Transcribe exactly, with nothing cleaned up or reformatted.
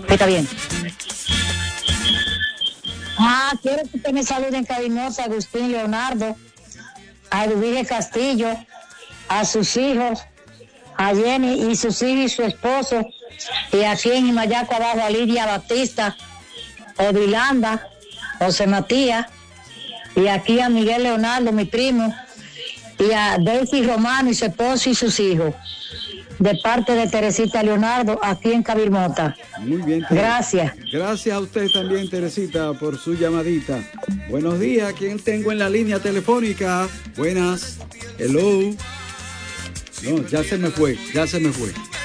Está bien. Ah, quiero que usted me saluden cariñosa a Agustín Leonardo, a Edwige Castillo, a sus hijos, a Jenny y sus hijos y su esposo, y aquí en Imayaco abajo a Lidia Batista, Odilanda, José Matías, y aquí a Miguel Leonardo, mi primo, y a Daisy Romano y su esposo y sus hijos, de parte de Teresita Leonardo, aquí en Cabirmota. Muy bien, Teresita. Gracias. Gracias a usted también, Teresita, por su llamadita. Buenos días, ¿quién tengo en la línea telefónica? Buenas. Hello. No, ya se me fue, ya se me fue.